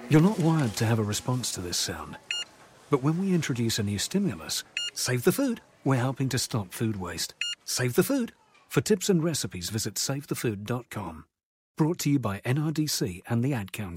You're not wired to have a response to this sound. But when we introduce a new stimulus, save the food, we're helping to stop food waste. Save the food. For tips and recipes, visit savethefood.com. Brought to you by NRDC and the Ad Council.